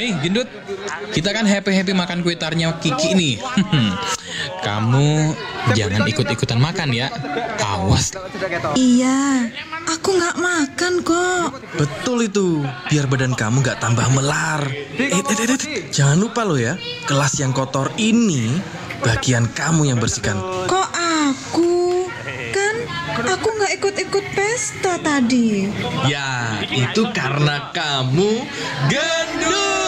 Gendut, kita kan happy-happy makan kue tarnya Kiki nih. Kamu jangan ikut-ikutan makan ya. Awas. Iya, aku nggak makan kok. Betul itu, biar badan kamu nggak tambah melar. Jangan lupa lo ya, kelas yang kotor ini bagian kamu yang bersihkan. Kok aku? Kan aku nggak ikut-ikut pesta tadi. Ya, itu karena kamu gendut.